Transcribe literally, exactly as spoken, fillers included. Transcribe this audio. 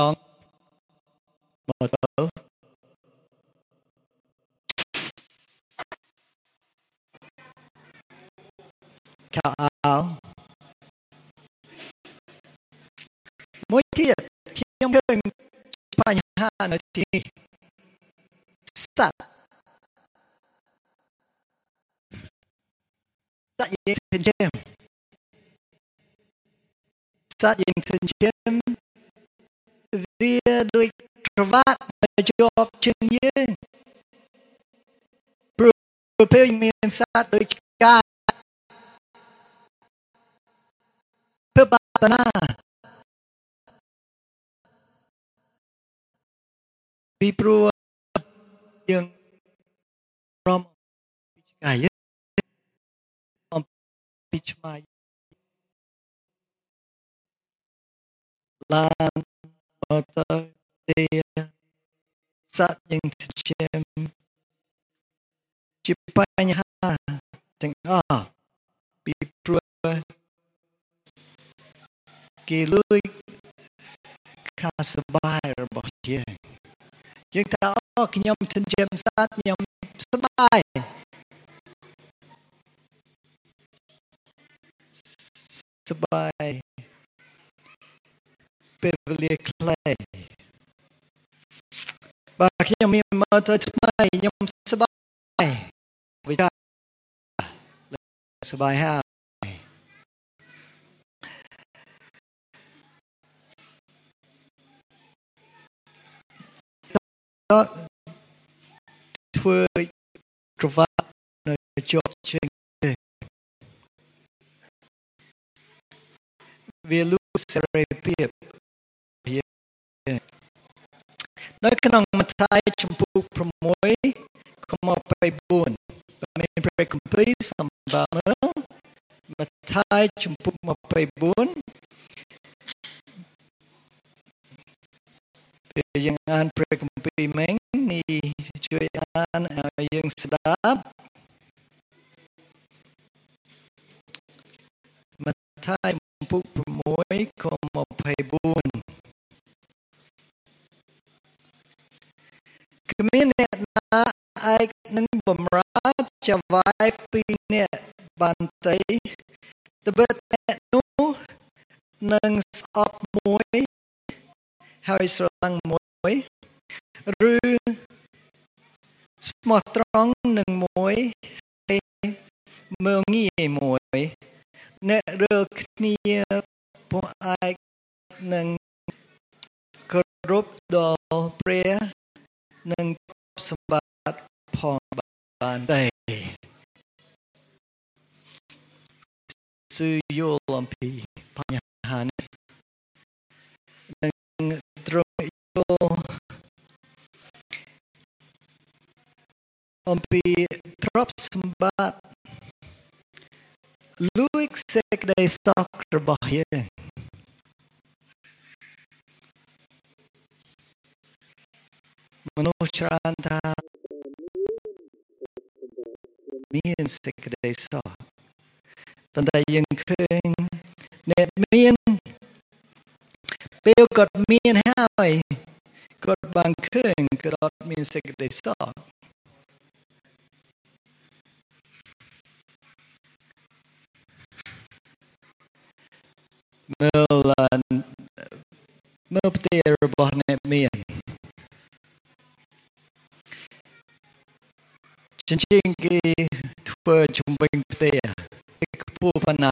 องมาเตอข่าวเอาមួយទៀតខ្ញុំឃើញបញ្ហានៅទីសត្វសត្វយើងចិញ្ចឹមសត្វយើងចិញ្ចឹមវាដូចត្រវ៉ាក់មកជាប់ជើងយើងព្រោះពេលមានសត្វដូចឆ្កែធ្វើបាបតាពីព្រោះយើងរំពីឆ្កែយើងអំពីឆ្មាឡានម៉ូតូទេសត្វយើងចិញ្ចឹមជាបញ្ហាទាំងអស់ពីព្រោះគេលួចខាសបាយរបស់យើងយើងថាអូខ្ញុំចិញ្ចឹមសត្វខ្ញុំសប្បាយសប្បាយពេលវេលាខ្លីបើខ្ញុំមានម៉ូតូថ្មីខ្ញុំសប្បាយវិការសប្បាយហើយធ្វើក្រវ៉ាត់នៅជាប់ជើងវាលូសេរីភាពនៅក្នុងម៉ាថាយជំពូកប្រាំមួយខម្ភยี่สิบสี่មានព្រះគម្ពីរសម្រាប់មើលម៉ាថាយជំពូកยี่สิบสี่ពេលយើងអានព្រះគម្ពីរមិញនេះជួយអានឲ្យយើងស្ដាប់ម៉ាថាយជំពូកប្រាំមួយខម្ភยี่สิบสี่គ្មានអ្នកណាឯកនឹងបំរើចវាយពីអ្នកបានទេត្បិតអ្នកនោះនឹងស្អប់មួយហើយស្រឡាញ់មួយឬស្មោះត្រង់នឹងមួយហើយមើលងាយមួយអ្នករើគ្នាពួកឯកនឹងគោរពដល់ព្រះនិងសម្បត្តិផងបានទេស៊ឺយល់អំពីបញ្ហានេះនិងត្រង់យល់អំពីទ្រព្យសម្បត្តិលួចសេចក្តីសុខរបស់យើងមនុស្សច្រើនថាមានសេចក្តីសុខប៉ុន្តែយើងឃើញអ្នកមានពេលគាត់មានហើយគាត់បានឃើញគាត់មានសេចក្តីសុខមើលមើលផ្ទះរបស់អ្នកមានចិញ្ចៀងគេធ្វើជំវិញផ្ទះខ្ពស់ប៉ុណ្ណា